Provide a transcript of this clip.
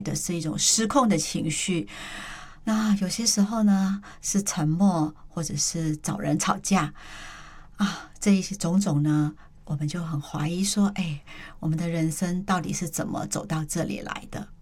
的是一种失控的情绪。那有些时候呢是沉默，或者是找人吵架啊，这一些种种呢，我们就很怀疑说，哎，我们的人生到底是怎么走到这里来的？